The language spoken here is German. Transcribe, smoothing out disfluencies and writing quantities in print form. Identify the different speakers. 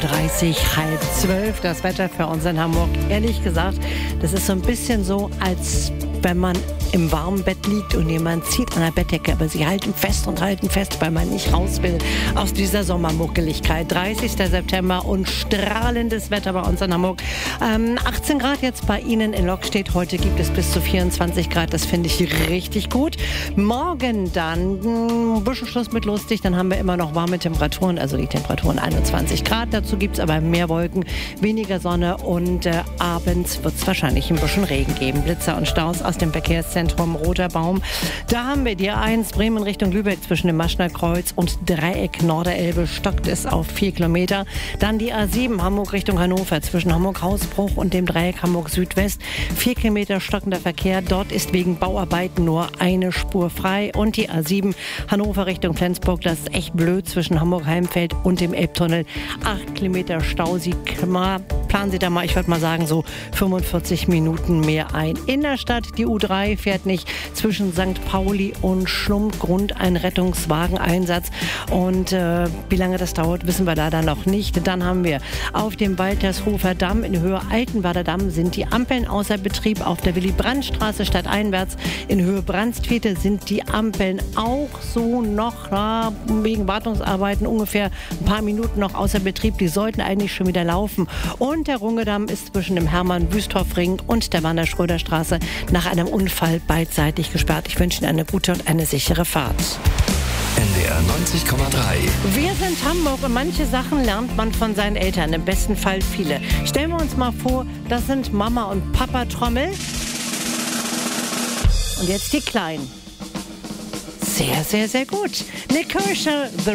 Speaker 1: 11:30, das Wetter für uns in Hamburg. Ehrlich gesagt, das ist so ein bisschen so, als wenn man im warmen Bett liegt und jemand zieht an der Bettdecke, aber sie halten fest, weil man nicht raus will aus dieser Sommermuckeligkeit. 30. September und strahlendes Wetter bei uns in Hamburg. 18 Grad jetzt bei Ihnen in Lokstedt. Heute gibt es bis zu 24 Grad. Das finde ich richtig gut. Morgen dann ein bisschen Schluss mit lustig. Dann haben wir immer noch warme Temperaturen, also die Temperaturen 21 Grad. Dazu gibt es aber mehr Wolken, weniger Sonne und abends wird es wahrscheinlich ein bisschen Regen geben. Blitzer und Staus aus dem Verkehrszentrum Roter Baum. Da haben wir die A1 Bremen Richtung Lübeck zwischen dem Maschner Kreuz und Dreieck Norderelbe stockt es auf 4 Kilometer. Dann die A7 Hamburg Richtung Hannover zwischen Hamburg-Hausbruch und dem Dreieck Hamburg Südwest. 4 Kilometer stockender Verkehr. Dort ist wegen Bauarbeiten nur eine Spur frei. Und die A7 Hannover Richtung Flensburg, das ist echt blöd zwischen Hamburg-Heimfeld und dem Elbtunnel. 8 Kilometer Stau. Planen Sie da mal, ich würde mal sagen, so 45 Minuten mehr ein. In der Stadt, die U3 fährt nicht zwischen St. Pauli und Schlumpgrund ein Rettungswageneinsatz. Und wie lange das dauert, wissen wir leider noch nicht. Dann haben wir auf dem Waltershofer Damm in Höhe Altenbader Damm sind die Ampeln außer Betrieb. Auf der Willy-Brandt-Straße stadteinwärts in Höhe Brandstviete sind die Ampeln auch so noch wegen Wartungsarbeiten ungefähr ein paar Minuten noch außer Betrieb. Die sollten eigentlich schon wieder laufen. Und der Rungedamm ist zwischen dem Hermann-Wüsthoff-Ring und der Wander-Schröder-Straße nach einem Unfall beidseitig gesperrt. Ich wünsche Ihnen eine gute und eine sichere Fahrt.
Speaker 2: NDR 90,3.
Speaker 1: Wir sind Hamburg und manche Sachen lernt man von seinen Eltern, im besten Fall viele. Stellen wir uns mal vor, das sind Mama und Papa Trommel. Und jetzt die Kleinen. Sehr, sehr, sehr gut. Nick Kershaw, The